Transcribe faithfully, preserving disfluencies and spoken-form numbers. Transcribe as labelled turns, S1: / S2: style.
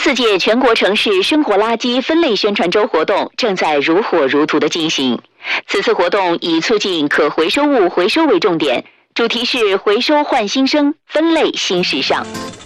S1: 四届全国城市生活垃圾分类宣传周活动正在如火如荼地进行。此次活动以促进可回收物回收为重点，主题是回收焕新生，分类新时尚。